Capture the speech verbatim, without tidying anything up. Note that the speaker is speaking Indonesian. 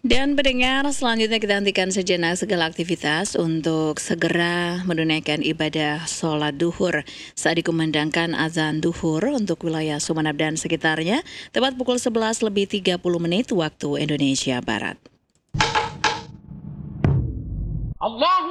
Dan pendengar, selanjutnya kita hentikan sejenak segala aktivitas untuk segera menunaikan ibadah sholat duhur saat dikumandangkan azan duhur untuk wilayah Sumeneb dan sekitarnya, tepat pukul sebelas lebih tiga puluh menit waktu Indonesia Barat. Allah